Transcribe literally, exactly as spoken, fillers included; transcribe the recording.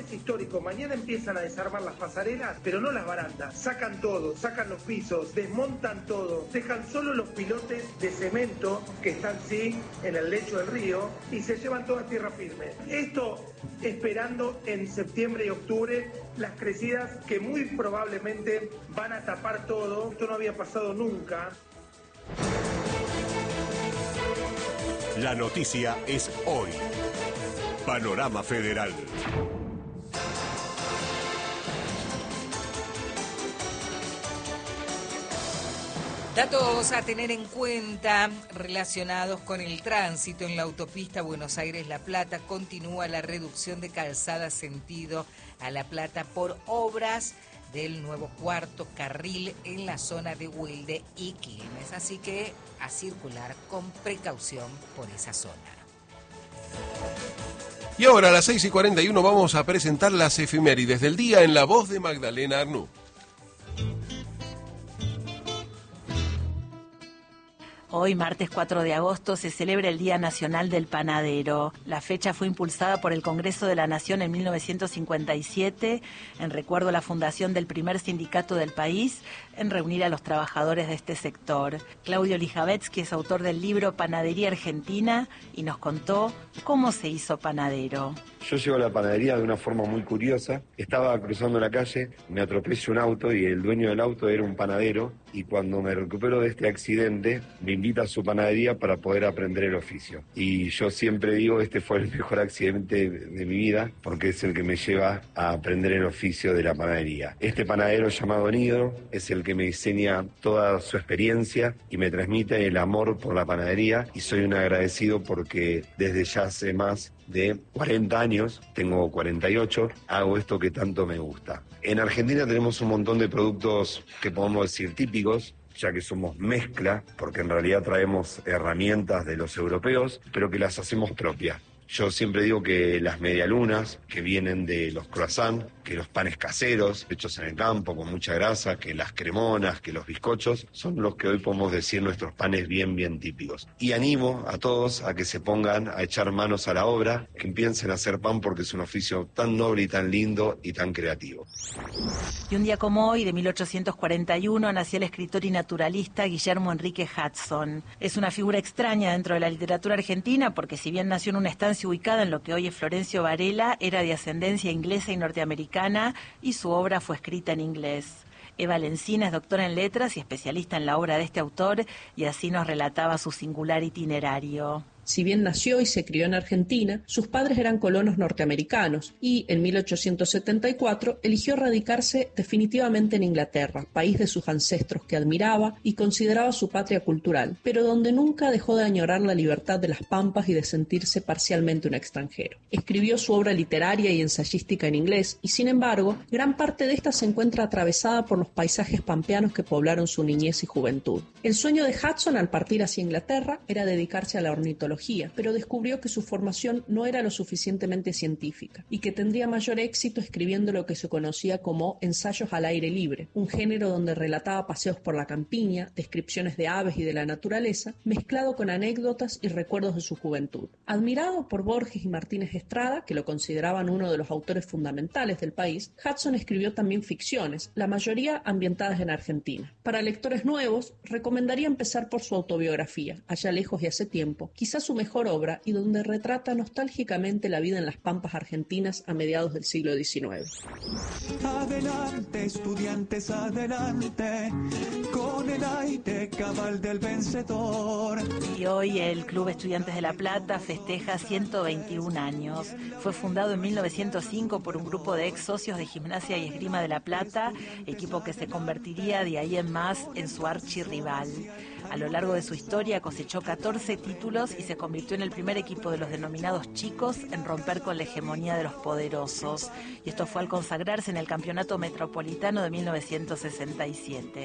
es histórico. Mañana empiezan a desarmar las pasarelas, pero no las barandas. Sacan todo, sacan los pisos, desmontan todo, dejan solo los pilotes de cemento que están sí en el lecho del río y se llevan toda tierra firme. Esto esperando en septiembre y octubre las crecidas que muy probablemente van a tapar todo. Esto no había pasado nunca. La noticia es hoy. Panorama Federal. Datos a tener en cuenta relacionados con el tránsito en la autopista Buenos Aires-La Plata. Continúa la reducción de calzada sentido a La Plata por obras del nuevo cuarto carril en la zona de Wilde y Quilmes. Así que a circular con precaución por esa zona. Y ahora a las seis y cuarenta y uno vamos a presentar las efemérides del día en la voz de Magdalena Arnú. Hoy, martes cuatro de agosto, se celebra el Día Nacional del Panadero. La fecha fue impulsada por el Congreso de la Nación en mil novecientos cincuenta y siete, en recuerdo a la fundación del primer sindicato del país, en reunir a los trabajadores de este sector. Claudio Lijavetsky es autor del libro Panadería Argentina y nos contó cómo se hizo panadero. Yo llego a la panadería de una forma muy curiosa. Estaba cruzando la calle, me atropella un auto y el dueño del auto era un panadero, y cuando me recupero de este accidente me invita a su panadería para poder aprender el oficio. Y yo siempre digo, este fue el mejor accidente de mi vida porque es el que me lleva a aprender el oficio de la panadería. Este panadero llamado Nido es el que me enseña toda su experiencia y me transmite el amor por la panadería, y soy un agradecido porque desde ya hace más de cuarenta años, tengo cuarenta y ocho, hago esto que tanto me gusta. En Argentina tenemos un montón de productos que podemos decir típicos, ya que somos mezcla, porque en realidad traemos herramientas de los europeos, pero que las hacemos propias. Yo siempre digo que las medialunas, que vienen de los croissants, que los panes caseros, hechos en el campo, con mucha grasa, que las cremonas, que los bizcochos, son los que hoy podemos decir nuestros panes bien, bien típicos. Y animo a todos a que se pongan a echar manos a la obra, que empiecen a hacer pan porque es un oficio tan noble y tan lindo y tan creativo. Y un día como hoy, de mil ochocientos cuarenta y uno, nació el escritor y naturalista Guillermo Enrique Hudson. Es una figura extraña dentro de la literatura argentina porque si bien nació en una estancia ubicada en lo que hoy es Florencio Varela, era de ascendencia inglesa y norteamericana y su obra fue escrita en inglés. Eva Lencina es doctora en letras y especialista en la obra de este autor y así nos relataba su singular itinerario. Si bien nació y se crió en Argentina, sus padres eran colonos norteamericanos y, en mil ochocientos setenta y cuatro, eligió radicarse definitivamente en Inglaterra, país de sus ancestros que admiraba y consideraba su patria cultural, pero donde nunca dejó de añorar la libertad de las pampas y de sentirse parcialmente un extranjero. Escribió su obra literaria y ensayística en inglés y, sin embargo, gran parte de esta se encuentra atravesada por los paisajes pampeanos que poblaron su niñez y juventud. El sueño de Hudson al partir hacia Inglaterra era dedicarse a la ornitología, pero descubrió que su formación no era lo suficientemente científica y que tendría mayor éxito escribiendo lo que se conocía como ensayos al aire libre, un género donde relataba paseos por la campiña, descripciones de aves y de la naturaleza, mezclado con anécdotas y recuerdos de su juventud. Admirado por Borges y Martínez Estrada, que lo consideraban uno de los autores fundamentales del país, Hudson escribió también ficciones, la mayoría ambientadas en Argentina. Para lectores nuevos, recomendaría empezar por su autobiografía, Allá lejos y hace tiempo, quizás su mejor obra y donde retrata nostálgicamente la vida en las pampas argentinas a mediados del siglo diecinueve. Adelante, estudiantes, adelante, con el aire cabal del vencedor. Y hoy el Club Estudiantes de La Plata festeja ciento veintiún años. Fue fundado en mil novecientos cinco por un grupo de ex socios de Gimnasia y Esgrima de La Plata, equipo que se convertiría de ahí en más en su archirrival. A lo largo de su historia cosechó catorce títulos y se convirtió en el primer equipo de los denominados chicos en romper con la hegemonía de los poderosos. Y esto fue al consagrarse en el Campeonato Metropolitano de mil novecientos sesenta y siete.